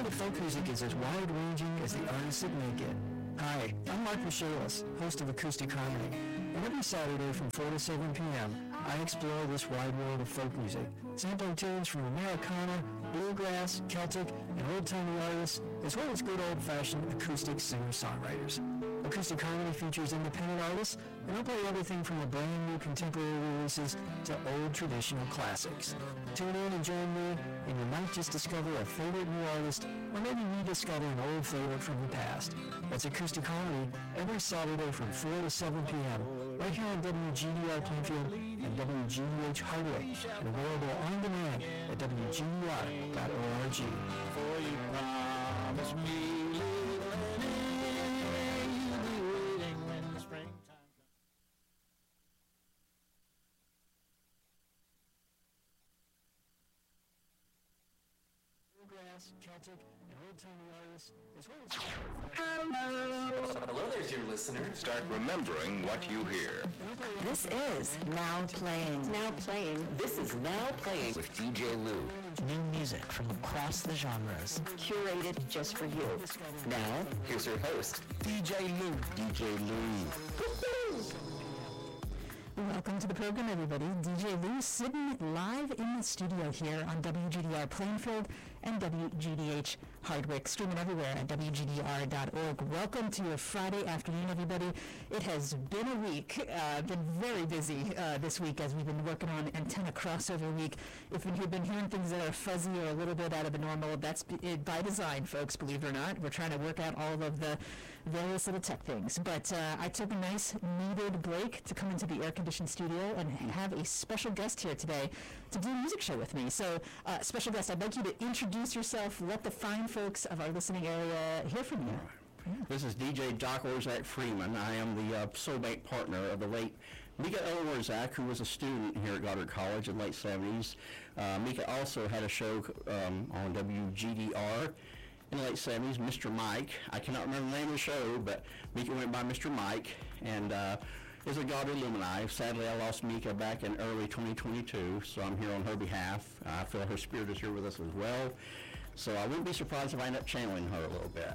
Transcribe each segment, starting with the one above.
world of folk music is as wide-ranging as the artists that make it. Hi, I'm Mark Michaelis, host of Acoustic Harmony, and every Saturday from 4 to 7 p.m., I explore this wide world of folk music, sampling tunes from Americana, bluegrass, Celtic, and old-timey artists, as well as good old-fashioned acoustic singer-songwriters. Acoustic Harmony features independent artists, and I'll play everything from the brand new contemporary releases to old traditional classics. Tune in and join me, and you might just discover a favorite new artist, or maybe rediscover an old favorite from the past. That's Acoustic Harmony every Saturday from 4 to 7 p.m. right here on WGDR Plainfield and WGDH Hardwick, and available on demand at WGDR.org. For you promise me little Annie, you'll be waiting when the springtime comes. Bluegrass, Celtic, and old-timey artists, as well as... Hello there, dear listener. Start remembering what you hear. This is Now Playing. Now Playing. This is Now Playing with DJ Lou. New music from across the genres. Curated just for you. Now, here's your host, DJ Lou. DJ Lou. Welcome to the program, everybody. DJ Lou sitting live in the studio here on WGDR Plainfield and WGDH Hardwick, streaming everywhere at WGDR.org. Welcome to your Friday afternoon, everybody. It has been a week, been very busy this week as we've been working on Antenna Crossover Week. If you've been hearing things that are fuzzy or a little bit out of the normal, that's by design, folks, believe it or not. We're trying to work out all of the various little tech things. But I took a nice needed break to come into the air-conditioned studio and have a special guest here today to do a music show with me. So, special guest, I'd like you to introduce yourself, let the fine folks of our listening area hear from you. Yeah. This is DJ Doc Orzak Freeman. I am the soulmate partner of the late Mika L. Orzak, who was a student here at Goddard College in the late 70s. Mika also had a show on WGDR in the late 70s, Mr. Mike. I cannot remember the name of the show, but Mika went by Mr. Mike, and is a Goddard alumni. Sadly, I lost Mika back in early 2022, so I'm here on her behalf. I feel her spirit is here with us as well. So I wouldn't be surprised if I end up channeling her a little bit.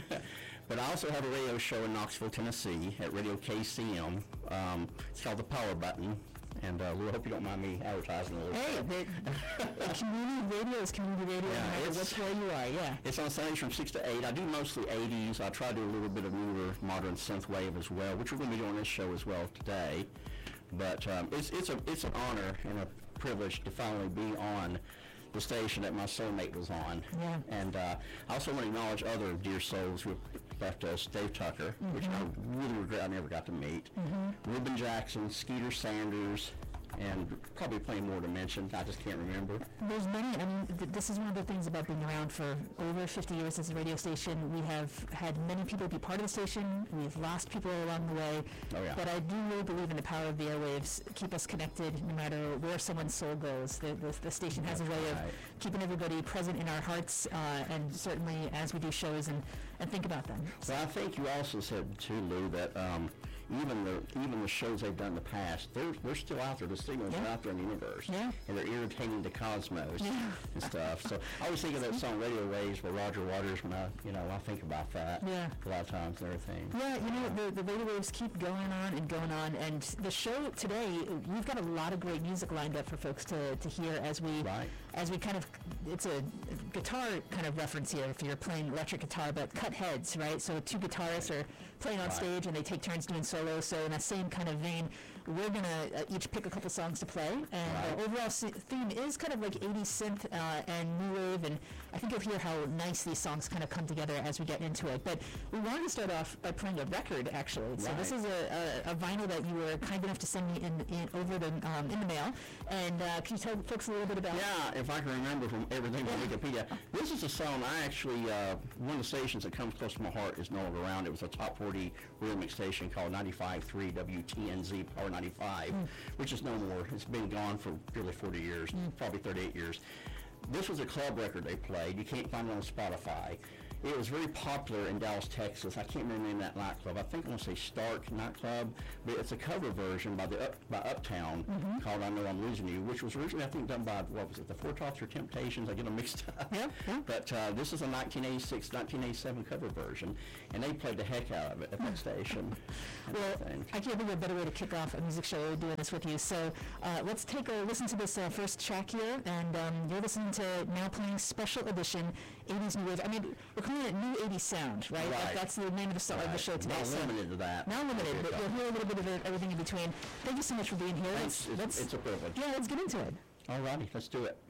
But I also have a radio show in Knoxville, Tennessee at Radio KCM. It's called The Power Button. And Lou, I hope you don't mind me advertising a little bit. Hey, community radio is community radio, no matter which way you are, yeah. It's on Sundays from 6 to 8. I do mostly 80s. I try to do a little bit of newer, modern synth wave as well, which we're going to be doing this show as well today. But it's an honor and a privilege to finally be on the station that my soulmate was on. Yeah. And I also want to acknowledge other dear souls who have left us. Dave Tucker, which I really regret I never got to meet. Reuben Jackson, Skeeter Sanders, and probably plenty more to mention. I just can't remember. There's many. I mean, this is one of the things about being around for over 50 years as a radio station. We have had many people be part of the station. We've lost people along the way. Oh, yeah. But I do really believe in the power of the airwaves. Keep us connected no matter where someone's soul goes. The station has a way of keeping everybody present in our hearts, and certainly as we do shows and think about them. Well, I think you also said too, Lou, that even the shows they've done in the past, they're still out there. The signals are out there in the universe, and they're irritating the cosmos and stuff. So I always think of that song "Radio Waves" by Roger Waters when I think about that a lot of times and everything. Yeah, the radio waves keep going on, and the show today, we've got a lot of great music lined up for folks to hear as we kind of, it's a guitar kind of reference here if you're playing electric guitar, but cut heads, right? So two guitarists are playing on stage and they take turns doing solos. So in that same kind of vein, we're going to each pick a couple songs to play. And the overall theme is kind of like 80s synth and new wave. And I think you'll hear how nice these songs kind of come together as we get into it. But we wanted to start off by playing a record, actually. So this is a vinyl that you were kind enough to send me in the mail. And can you tell folks a little bit about it? Yeah, if I can remember from everything on Wikipedia. This is a song I actually, one of the stations that comes close to my heart is no longer around. It was a top 40 remix station called 95.3 WTNZ Power 95, which is no more. It's been gone for nearly 40 years, probably 38 years. This was a club record they played. You can't find it on Spotify. It was very popular in Dallas, Texas. I can't remember the name of that nightclub. I think I want to say Stark Nightclub, but it's a cover version by Uptown called "I Know I'm Losing You," which was originally, I think, done by, what was it, the Four Tops or Temptations? I get them mixed up. Yeah. But this is a 1986, 1987 cover version, and they played the heck out of it at that station. Well, I can't think of a better way to kick off a music show doing this with you. So let's take a listen to this first track here, and you're listening to Now Playing Special Edition 80s New Wave. I mean, we're calling it New 80s Sound, right? That's the name of the show today. Not limited to that. Not limited, but you'll hear a little bit of everything in between. Thank you so much for being here. Thanks. It's a privilege. Yeah, let's get into it. All righty, let's do it.